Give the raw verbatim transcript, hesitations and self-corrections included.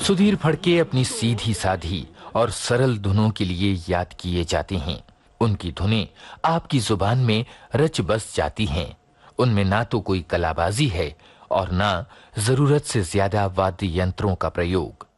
सुधीर फड़के अपनी सीधी साधी और सरल धुनों के लिए याद किए जाते हैं। उनकी धुनें आपकी जुबान में रच बस जाती हैं। उनमें ना तो कोई कलाबाजी है और ना जरूरत से ज्यादा वाद्य यंत्रों का प्रयोग।